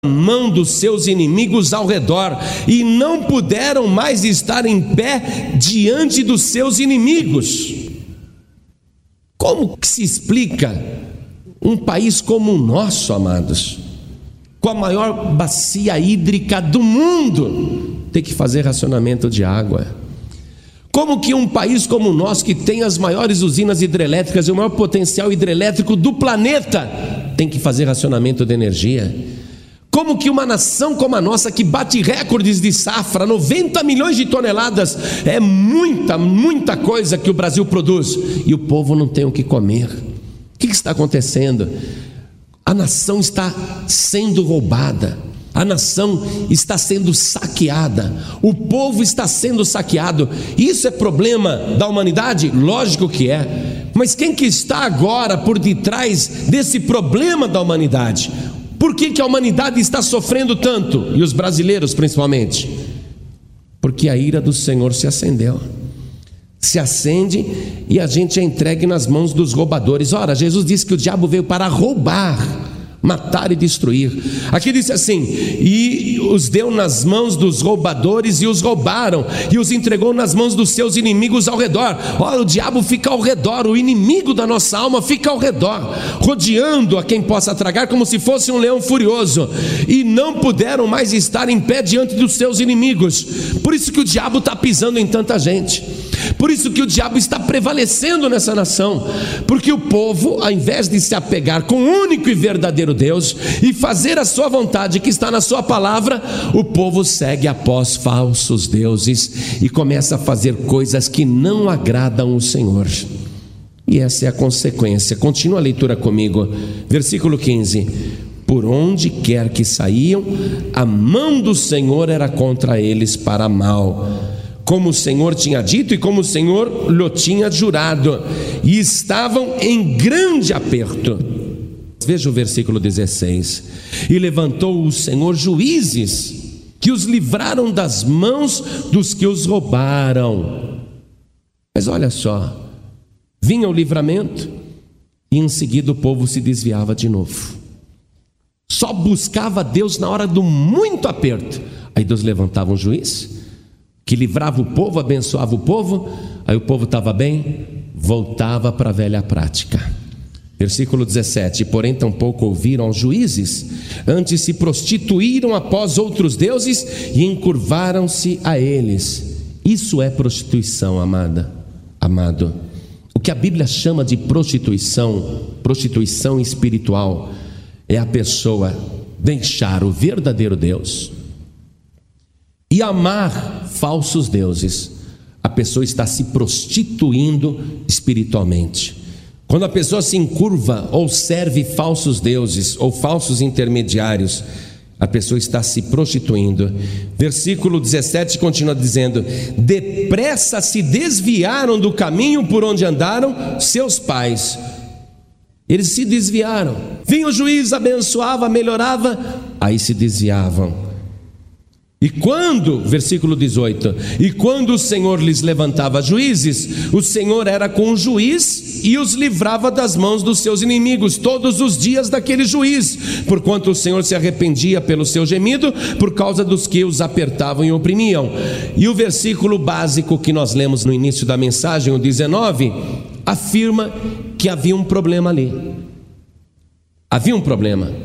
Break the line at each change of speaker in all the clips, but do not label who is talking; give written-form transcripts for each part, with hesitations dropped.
mão dos seus inimigos ao redor, e não puderam mais estar em pé diante dos seus inimigos. Como que se explica um país como o nosso, amados, com a maior bacia hídrica do mundo, ter que fazer racionamento de água? Como que um país como o nosso, que tem as maiores usinas hidrelétricas e o maior potencial hidrelétrico do planeta, tem que fazer racionamento de energia? Como que uma nação como a nossa, que bate recordes de safra, 90 milhões de toneladas, é muita coisa que o Brasil produz, e o povo não tem o que comer? O que está acontecendo? A nação está sendo roubada, a nação está sendo saqueada, o povo está sendo saqueado. Isso é problema da humanidade? Lógico que é. Mas quem que está agora por detrás desse problema da humanidade? Por que a humanidade está sofrendo tanto? E os brasileiros principalmente? Porque a ira do Senhor se acendeu. Se acende e a gente é entregue nas mãos dos roubadores. Ora, Jesus disse que o diabo veio para roubar, matar e destruir. Aqui disse assim: e os deu nas mãos dos roubadores, e os roubaram, e os entregou nas mãos dos seus inimigos ao redor. Olha, o diabo fica ao redor, o inimigo da nossa alma fica ao redor, rodeando a quem possa tragar, como se fosse um leão furioso, e não puderam mais estar em pé diante dos seus inimigos. Por isso que o diabo está pisando em tanta gente, por isso que o diabo está prevalecendo nessa nação, porque o povo, ao invés de se apegar com o único e verdadeiro Deus e fazer a sua vontade que está na sua palavra, o povo segue após falsos deuses e começa a fazer coisas que não agradam o Senhor. E essa é a consequência. Continua a leitura comigo, versículo 15: por onde quer que saíam, a mão do Senhor era contra eles para mal, como o Senhor tinha dito e como o Senhor lhe tinha jurado, e estavam em grande aperto. Veja o versículo 16: e levantou o Senhor juízes, que os livraram das mãos dos que os roubaram. Mas olha só, vinha o livramento e em seguida o povo se desviava de novo, só buscava Deus na hora do muito aperto. Aí Deus levantava um juiz que livrava o povo, abençoava o povo, aí o povo estava bem, voltava para a velha prática. Versículo 17: porém tampouco ouviram aos juízes, antes se prostituíram após outros deuses e encurvaram-se a eles. Isso é prostituição, amado. O que a Bíblia chama de prostituição espiritual, é a pessoa deixar o verdadeiro Deus e amar falsos deuses. A pessoa está se prostituindo espiritualmente. Quando a pessoa se encurva ou serve falsos deuses ou falsos intermediários, a pessoa está se prostituindo. Versículo 17 continua dizendo: depressa se desviaram do caminho por onde andaram seus pais. Eles se desviaram. Vinha o juiz, abençoava, melhorava, aí se desviavam. E quando, versículo 18, e quando o Senhor lhes levantava juízes, o Senhor era com o juiz e os livrava das mãos dos seus inimigos todos os dias daquele juiz, porquanto o Senhor se arrependia pelo seu gemido, por causa dos que os apertavam e oprimiam. E o versículo básico que nós lemos no início da mensagem, o 19, afirma que havia um problema ali. Havia um problema.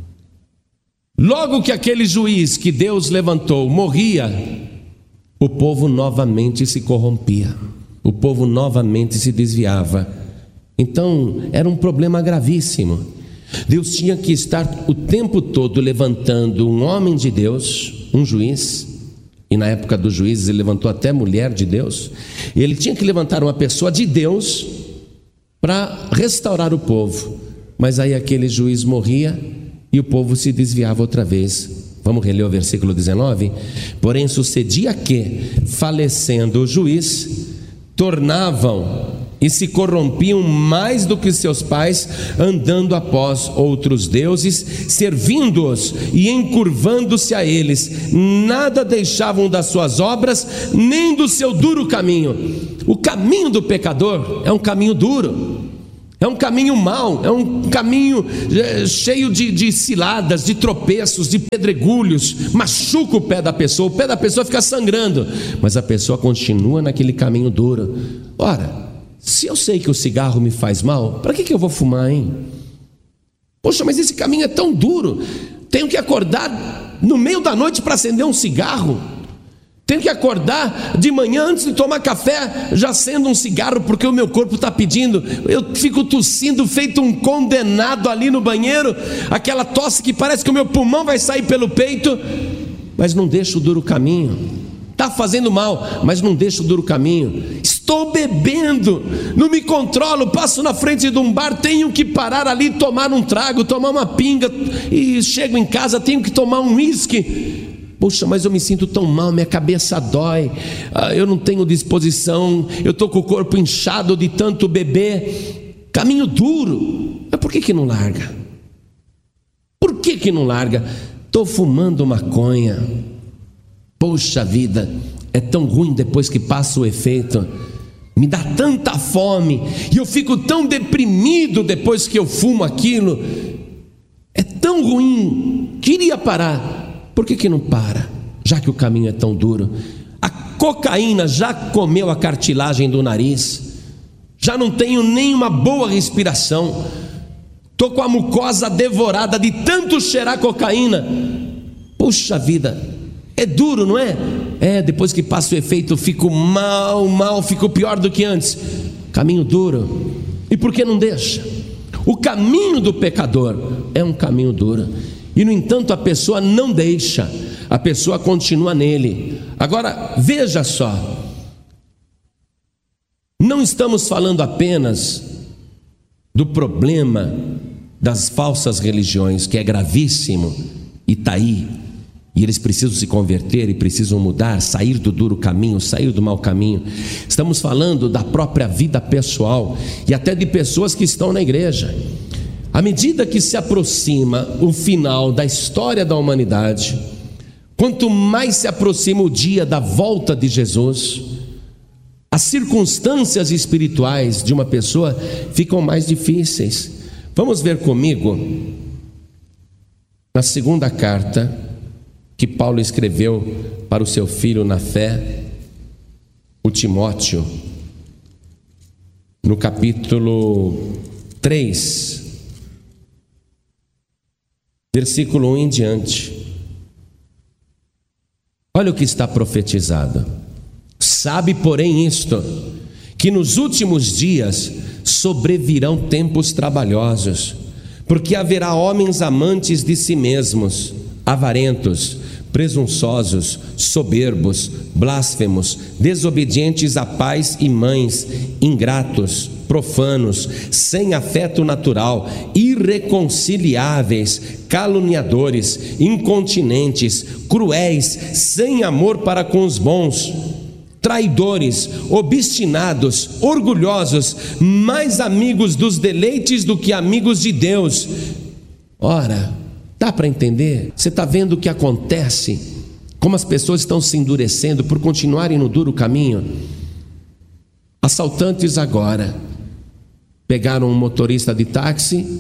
Logo que aquele juiz que Deus levantou morria, o povo novamente se corrompia, o povo novamente se desviava. Então era um problema gravíssimo. Deus tinha que estar o tempo todo levantando um homem de Deus, um juiz, e na época dos juízes ele levantou até mulher de Deus. Ele tinha que levantar uma pessoa de Deus para restaurar o povo. Mas aí aquele juiz morria e o povo se desviava outra vez. Vamos reler o versículo 19? Porém sucedia que, falecendo o juiz, tornavam e se corrompiam mais do que seus pais, andando após outros deuses, servindo-os e encurvando-se a eles. Nada deixavam das suas obras, nem do seu duro caminho. O caminho do pecador é um caminho duro, É um caminho mau, é um caminho cheio de ciladas, de tropeços, de pedregulhos. Machuca o pé da pessoa fica sangrando, mas a pessoa continua naquele caminho duro. Ora, se eu sei que o cigarro me faz mal, para que eu vou fumar, hein? Poxa, mas esse caminho é tão duro. Tenho que acordar no meio da noite para acender um cigarro. Tenho que acordar de manhã antes de tomar café, já acendo um cigarro porque o meu corpo está pedindo. Eu fico tossindo feito um condenado ali no banheiro, aquela tosse que parece que o meu pulmão vai sair pelo peito, mas não deixo o duro caminho. Está fazendo mal, mas não deixo o duro caminho. Estou bebendo, não me controlo, passo na frente de um bar, tenho que parar ali, tomar um trago, tomar uma pinga, e chego em casa, tenho que tomar um uísque. Poxa, mas eu me sinto tão mal, minha cabeça dói, eu não tenho disposição, eu estou com o corpo inchado de tanto beber. Caminho duro. Mas por que não larga? Por que não larga? Estou fumando maconha. Poxa vida, é tão ruim depois que passa o efeito. Me dá tanta fome, e eu fico tão deprimido depois que eu fumo aquilo. É tão ruim, queria parar. Por que não para? Já que o caminho é tão duro. A cocaína já comeu a cartilagem do nariz, já não tenho nem uma boa respiração, estou com a mucosa devorada de tanto cheirar cocaína. Puxa vida, é duro, não é? Depois que passa o efeito, eu fico mal, fico pior do que antes. Caminho duro. E por que não deixa? O caminho do pecador é um caminho duro, e no entanto a pessoa não deixa, a pessoa continua nele. Agora veja só, não estamos falando apenas do problema das falsas religiões, que é gravíssimo e está aí, e eles precisam se converter e precisam mudar, sair do duro caminho, sair do mau caminho. Estamos falando da própria vida pessoal e até de pessoas que estão na igreja. À medida que se aproxima o final da história da humanidade, quanto mais se aproxima o dia da volta de Jesus, as circunstâncias espirituais de uma pessoa ficam mais difíceis. Vamos ver comigo na segunda carta que Paulo escreveu para o seu filho na fé, o Timóteo, no capítulo 3, versículo 1 em diante. Olha o que está profetizado: sabe, porém, isto, que nos últimos dias sobrevirão tempos trabalhosos, porque haverá homens amantes de si mesmos, avarentos, presunçosos, soberbos, blasfemos, desobedientes a pais e mães, ingratos, profanos, sem afeto natural, irreconciliáveis, caluniadores, incontinentes, cruéis, sem amor para com os bons, traidores, obstinados, orgulhosos, mais amigos dos deleites do que amigos de Deus. Ora, dá para entender? Você está vendo o que acontece? Como as pessoas estão se endurecendo por continuarem no duro caminho? Assaltantes agora pegaram um motorista de táxi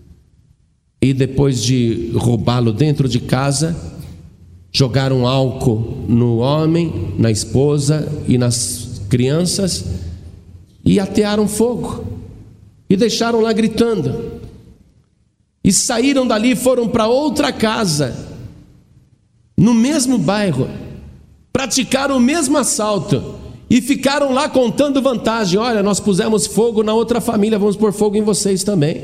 e depois de roubá-lo dentro de casa, jogaram álcool no homem, na esposa e nas crianças e atearam fogo e deixaram lá gritando. E saíram dali e foram para outra casa, no mesmo bairro, praticaram o mesmo assalto e ficaram lá contando vantagem. Olha, nós pusemos fogo na outra família, vamos pôr fogo em vocês também.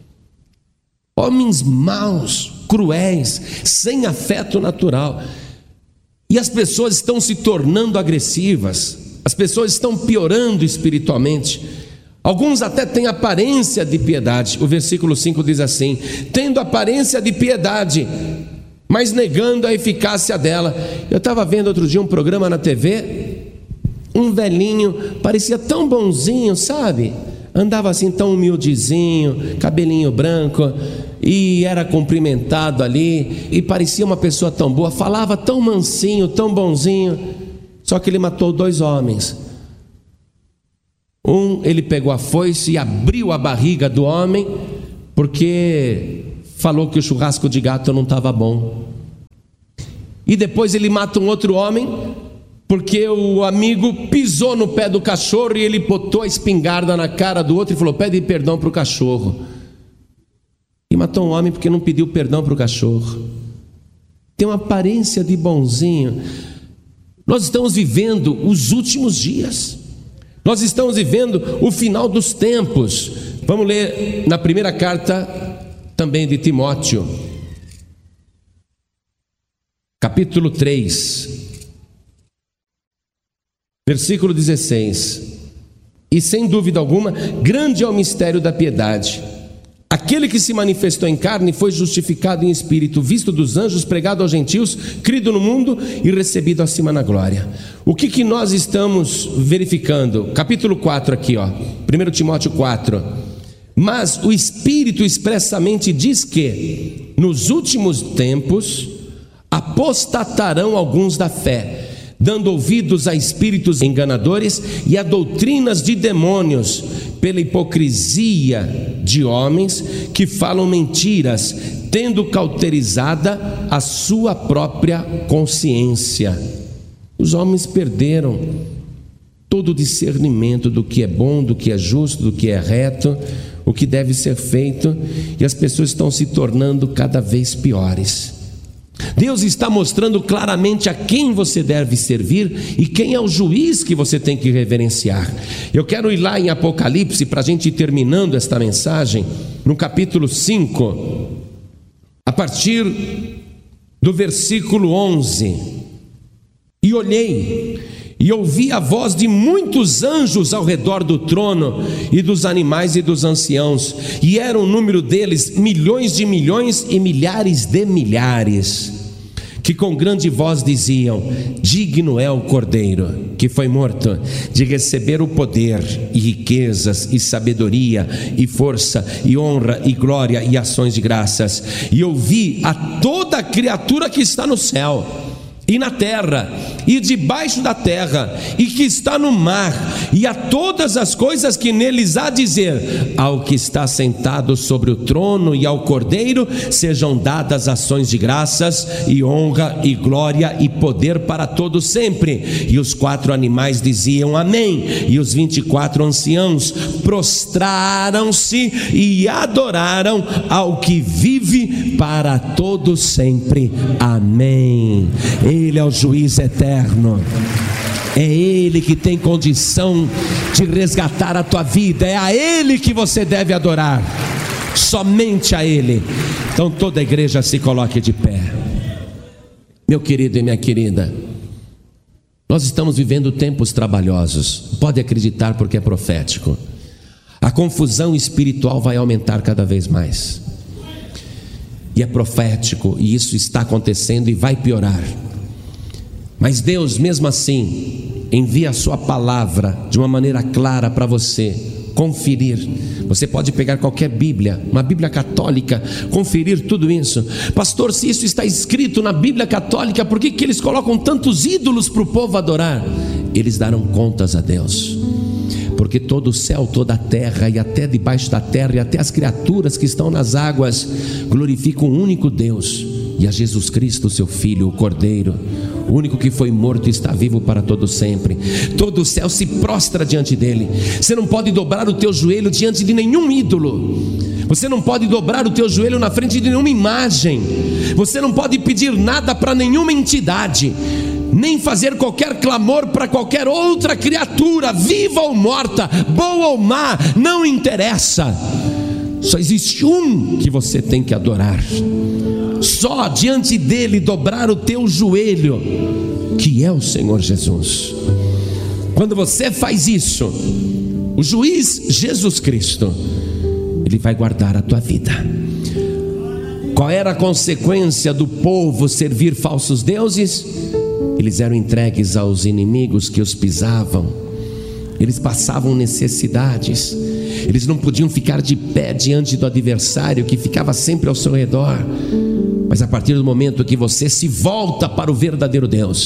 Homens maus, cruéis, sem afeto natural. E as pessoas estão se tornando agressivas, as pessoas estão piorando espiritualmente. Alguns até têm aparência de piedade. O versículo 5 diz assim: tendo aparência de piedade, mas negando a eficácia dela. Eu estava vendo outro dia um programa na TV, um velhinho, parecia tão bonzinho, sabe? Andava assim tão humildezinho, cabelinho branco, e era cumprimentado ali, e parecia uma pessoa tão boa, falava tão mansinho, tão bonzinho. Só que ele matou 2 homens. Ele pegou a foice e abriu a barriga do homem, porque falou que o churrasco de gato não estava bom. E depois ele mata um outro homem, porque o amigo pisou no pé do cachorro e ele botou a espingarda na cara do outro e falou: pede perdão para o cachorro. E matou um homem porque não pediu perdão para o cachorro. Tem uma aparência de bonzinho. Nós estamos vivendo os últimos dias. Nós estamos vivendo o final dos tempos. Vamos ler na primeira carta também de Timóteo, capítulo 3, versículo 16. E sem dúvida alguma, grande é o mistério da piedade. Aquele que se manifestou em carne foi justificado em espírito, visto dos anjos, pregado aos gentios, crido no mundo e recebido acima na glória. O que nós estamos verificando? Capítulo 4 aqui, 1 Timóteo 4. Mas o Espírito expressamente diz que nos últimos tempos apostatarão alguns da fé, dando ouvidos a espíritos enganadores e a doutrinas de demônios, pela hipocrisia de homens que falam mentiras, tendo cauterizada a sua própria consciência. Os homens perderam todo o discernimento do que é bom, do que é justo, do que é reto, o que deve ser feito, e as pessoas estão se tornando cada vez piores. Deus está mostrando claramente a quem você deve servir e quem é o juiz que você tem que reverenciar. Eu quero ir lá em Apocalipse, para a gente ir terminando esta mensagem, no capítulo 5, a partir do versículo 11. E olhei e ouvi a voz de muitos anjos ao redor do trono, e dos animais e dos anciãos, e era o número deles milhões de milhões e milhares de milhares, que com grande voz diziam: digno é o Cordeiro que foi morto de receber o poder e riquezas e sabedoria e força e honra e glória e ações de graças. E ouvi a toda criatura que está no céu e na terra e debaixo da terra e que está no mar, e a todas as coisas que neles há, dizer: ao que está sentado sobre o trono e ao Cordeiro sejam dadas ações de graças e honra e glória e poder para todos sempre. E os 4 animais diziam: amém. E os 24 anciãos prostraram-se e adoraram ao que vive para todos sempre. Amém. Ele é o juiz eterno. É Ele que tem condição de resgatar a tua vida. É a Ele que você deve adorar, somente a Ele. Então toda a igreja se coloque de pé. Meu querido e minha querida, nós estamos vivendo tempos trabalhosos. Pode acreditar, porque é profético. A confusão espiritual vai aumentar cada vez mais, e é profético, e isso está acontecendo e vai piorar. Mas Deus, mesmo assim, envia a sua palavra de uma maneira clara para você conferir. Você pode pegar qualquer Bíblia, uma Bíblia católica, conferir tudo isso. Pastor, se isso está escrito na Bíblia católica, por que eles colocam tantos ídolos para o povo adorar? Eles darão contas a Deus, porque todo o céu, toda a terra, e até debaixo da terra, e até as criaturas que estão nas águas, glorificam um único Deus, e a Jesus Cristo, seu Filho, o Cordeiro, o único que foi morto e está vivo para todo sempre. Todo o céu se prostra diante dele. Você não pode dobrar o teu joelho diante de nenhum ídolo. Você não pode dobrar o teu joelho na frente de nenhuma imagem. Você não pode pedir nada para nenhuma entidade, nem fazer qualquer clamor para qualquer outra criatura, viva ou morta, boa ou má, não interessa. Só existe um que você tem que adorar. Só diante dele dobrar o teu joelho, que é o Senhor Jesus. Quando você faz isso, o juiz Jesus Cristo, ele vai guardar a tua vida. Qual era a consequência do povo servir falsos deuses? Eles eram entregues aos inimigos que os pisavam. Eles passavam necessidades. Eles não podiam ficar de pé diante do adversário que ficava sempre ao seu redor. Mas a partir do momento que você se volta para o verdadeiro Deus,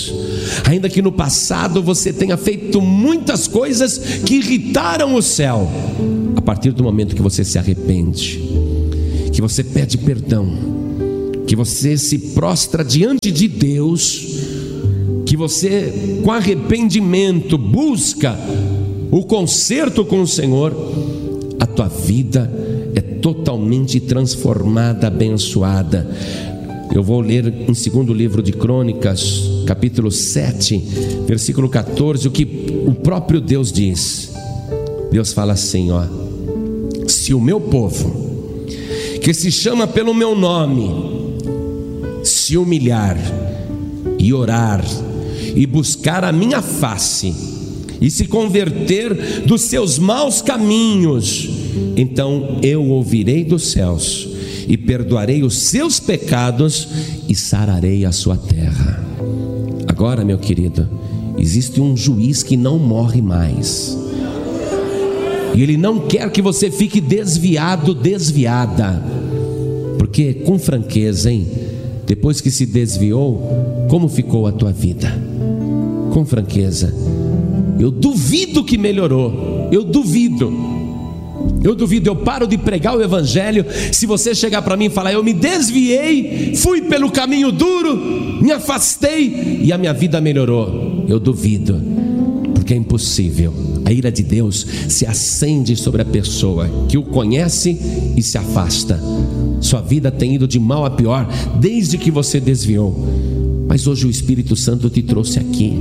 ainda que no passado você tenha feito muitas coisas que irritaram o céu, a partir do momento que você se arrepende, que você pede perdão, que você se prostra diante de Deus, que você com arrependimento busca o conserto com o Senhor, a tua vida é totalmente transformada, abençoada. Eu vou ler em 2º livro de Crônicas, capítulo 7, versículo 14, o que o próprio Deus diz. Deus fala assim, ó: se o meu povo, que se chama pelo meu nome, se humilhar e orar e buscar a minha face e se converter dos seus maus caminhos, então eu ouvirei dos céus e perdoarei os seus pecados e sararei a sua terra. Agora, meu querido, existe um juiz que não morre mais, e ele não quer que você fique desviado, desviada, porque, com franqueza, hein, depois que se desviou, como ficou a tua vida? Com franqueza, eu duvido que melhorou. Eu duvido. Eu paro de pregar o evangelho se você chegar para mim e falar: eu me desviei, fui pelo caminho duro, me afastei e a minha vida melhorou. Eu duvido, porque é impossível. A ira de Deus se acende sobre a pessoa que o conhece e se afasta. Sua vida tem ido de mal a pior desde que você desviou. Mas hoje o Espírito Santo te trouxe aqui,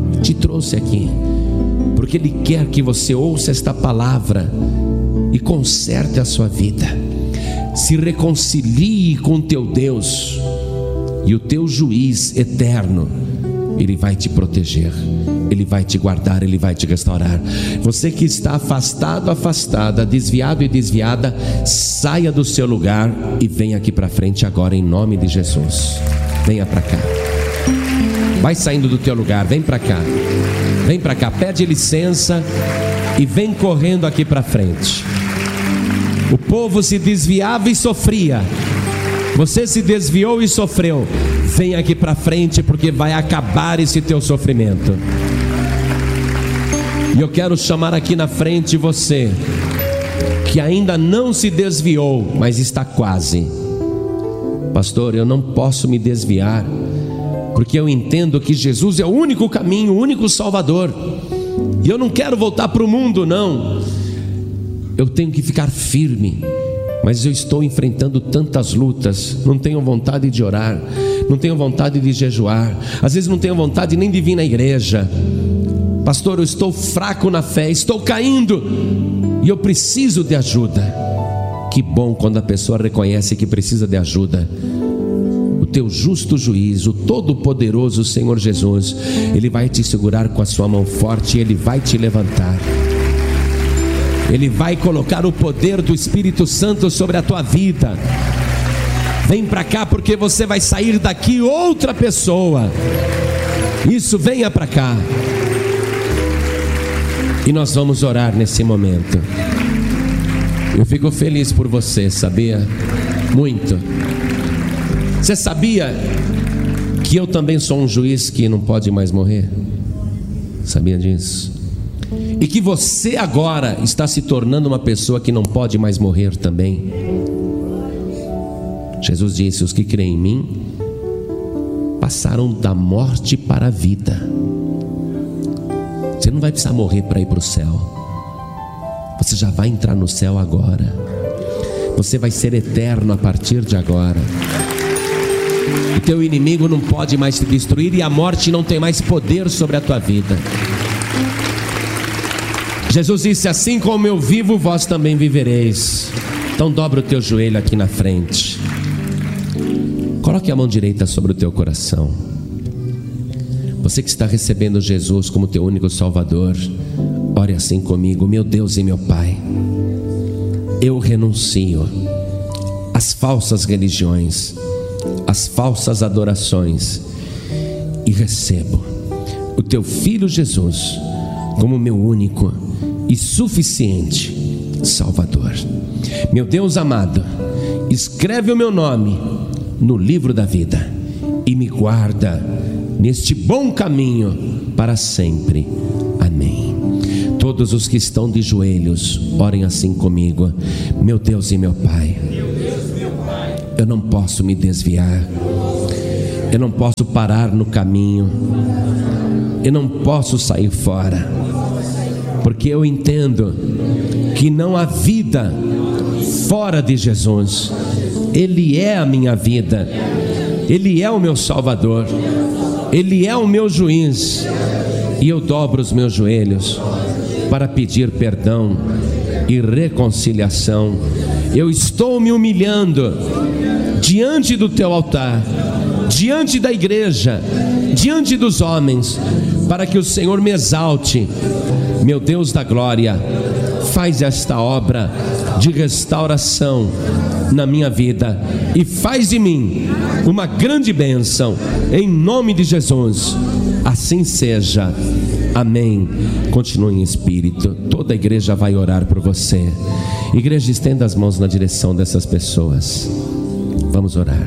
porque Ele quer que você ouça esta palavra e conserte a sua vida, se reconcilie com teu Deus, e o teu juiz eterno, Ele vai te proteger, Ele vai te guardar, Ele vai te restaurar. Você que está afastado, afastada, desviado e desviada, saia do seu lugar e venha aqui para frente agora, em nome de Jesus. Venha para cá, vai saindo do teu lugar, vem para cá, pede licença e vem correndo aqui para frente. O povo se desviava e sofria, você se desviou e sofreu. Vem aqui para frente, porque vai acabar esse teu sofrimento. E eu quero chamar aqui na frente você que ainda não se desviou, mas está quase. Pastor, eu não posso me desviar, porque eu entendo que Jesus é o único caminho, o único Salvador, e eu não quero voltar para o mundo, não. Eu tenho que ficar firme, mas eu estou enfrentando tantas lutas, não tenho vontade de orar, não tenho vontade de jejuar, às vezes não tenho vontade nem de vir na igreja. Pastor, eu estou fraco na fé, estou caindo e eu preciso de ajuda. Que bom quando a pessoa reconhece que precisa de ajuda. O teu justo juiz, o todo-poderoso Senhor Jesus, Ele vai te segurar com a sua mão forte e Ele vai te levantar. Ele vai colocar o poder do Espírito Santo sobre a tua vida. Vem para cá, porque você vai sair daqui outra pessoa. Isso, venha para cá. E nós vamos orar nesse momento. Eu fico feliz por você, sabia? Muito. Você sabia que eu também sou um juiz que não pode mais morrer? Sabia disso? E que você agora está se tornando uma pessoa que não pode mais morrer também. Jesus disse: os que creem em mim passaram da morte para a vida. Você não vai precisar morrer para ir para o céu. Você já vai entrar no céu agora. Você vai ser eterno a partir de agora. O teu inimigo não pode mais te destruir, e a morte não tem mais poder sobre a tua vida. Jesus disse: assim como eu vivo, vós também vivereis. Então dobra o teu joelho aqui na frente. Coloque a mão direita sobre o teu coração. Você que está recebendo Jesus como teu único Salvador, ore assim comigo: meu Deus e meu Pai, eu renuncio às falsas religiões, às falsas adorações, e recebo o teu Filho Jesus como meu único e suficiente Salvador. Meu Deus amado, escreve o meu nome no livro da vida e me guarda neste bom caminho para sempre. Amém. Todos os que estão de joelhos, orem assim comigo. Meu Deus e meu Pai, eu não posso me desviar, eu não posso parar no caminho, eu não posso sair fora, porque eu entendo que não há vida fora de Jesus. Ele é a minha vida, Ele é o meu Salvador, Ele é o meu juiz, e eu dobro os meus joelhos para pedir perdão e reconciliação. Eu estou me humilhando diante do teu altar, diante da igreja, diante dos homens, para que o Senhor me exalte. Meu Deus da glória, faz esta obra de restauração na minha vida e faz de mim uma grande bênção, em nome de Jesus. Assim seja. Amém. Continue em espírito. Toda a igreja vai orar por você. Igreja, estenda as mãos na direção dessas pessoas. Vamos orar.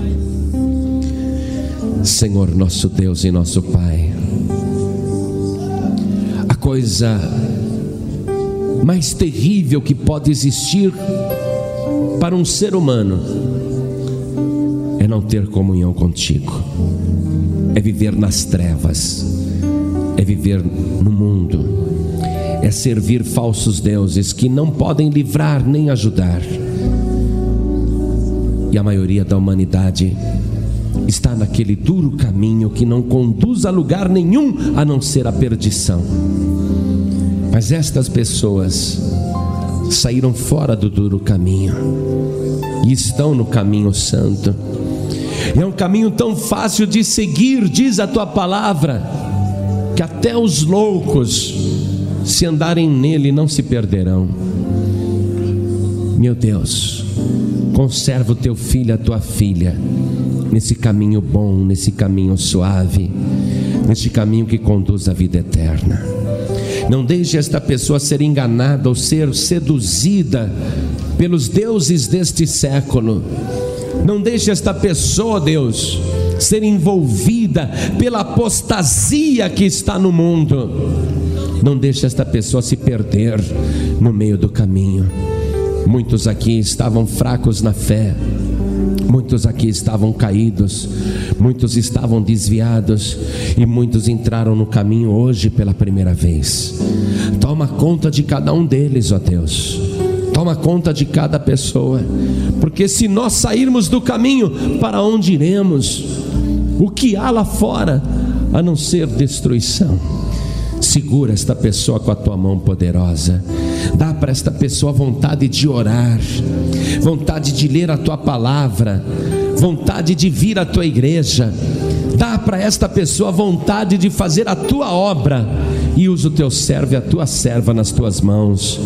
Senhor, nosso Deus e nosso Pai, a coisa mais terrível que pode existir para um ser humano é não ter comunhão contigo, é viver nas trevas, é viver no mundo, é servir falsos deuses que não podem livrar nem ajudar. E a maioria da humanidade está naquele duro caminho que não conduz a lugar nenhum a não ser a perdição. Mas estas pessoas saíram fora do duro caminho e estão no caminho santo. É um caminho tão fácil de seguir, diz a tua palavra, que até os loucos, se andarem nele, não se perderão. Meu Deus, conserva o teu filho, a tua filha, nesse caminho bom, nesse caminho suave, nesse caminho que conduz à vida eterna. Não deixe esta pessoa ser enganada ou ser seduzida pelos deuses deste século. Não deixe esta pessoa, Deus, ser envolvida pela apostasia que está no mundo. Não deixe esta pessoa se perder no meio do caminho. Muitos aqui estavam fracos na fé, muitos aqui estavam caídos, muitos estavam desviados e muitos entraram no caminho hoje pela primeira vez. Toma conta de cada um deles, ó Deus. Toma conta de cada pessoa, porque se nós sairmos do caminho, para onde iremos? O que há lá fora a não ser destruição? Segura esta pessoa com a tua mão poderosa. Dá para esta pessoa vontade de orar, vontade de ler a tua palavra, vontade de vir à tua igreja. Dá para esta pessoa vontade de fazer a tua obra. E usa o teu servo e a tua serva nas tuas mãos.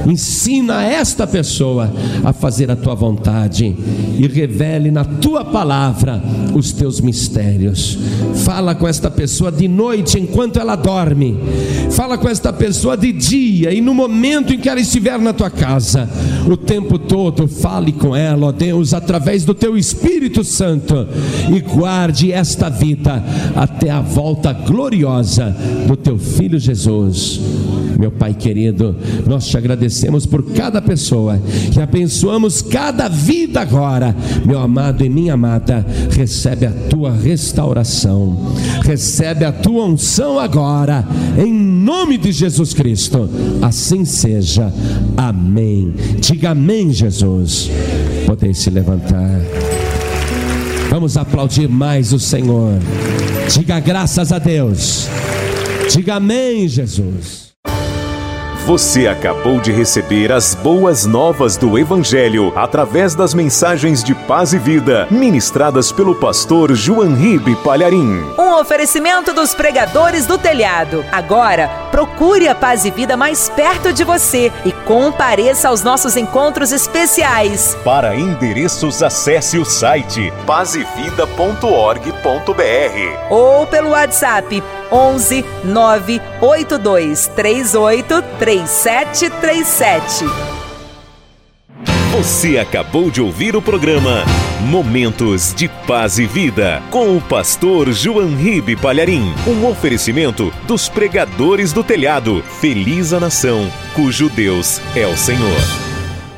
Ensina esta pessoa a fazer a tua vontade e revele na tua palavra os teus mistérios. Fala com esta pessoa de noite enquanto ela dorme. Fala com esta pessoa de dia e no momento em que ela estiver na tua casa. O tempo todo fale com ela, ó Deus, através do teu Espírito Santo, e guarde esta vida até a volta gloriosa do teu Filho Jesus. Meu Pai querido, nós te agradecemos por cada pessoa e abençoamos cada vida agora. Meu amado e minha amada, recebe a tua restauração, recebe a tua unção agora, em nome de Jesus Cristo. Assim seja. Amém. Diga amém, Jesus. Podem se levantar. Vamos aplaudir mais o Senhor. Diga graças a Deus. Diga amém, Jesus.
Você acabou de receber as boas novas do Evangelho através das mensagens de paz e vida ministradas pelo pastor João Ribe Palharim.
Um oferecimento dos pregadores do telhado. Agora, procure a Paz e Vida mais perto de você e compareça aos nossos encontros especiais.
Para endereços, acesse o site pazevida.org.br
ou pelo WhatsApp 11 982 38 3737.
Você acabou de ouvir o programa Momentos de Paz e Vida, com o pastor João Ribe Palharim. Um oferecimento dos pregadores do telhado. Feliz a nação, cujo Deus é o Senhor.